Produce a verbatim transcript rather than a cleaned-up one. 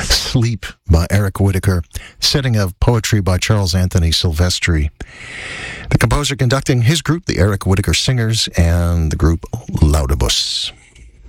Sleep by Eric Whitacre, setting of poetry by Charles Anthony Silvestri. The composer conducting his group, the Eric Whitacre Singers, and the group Laudibus.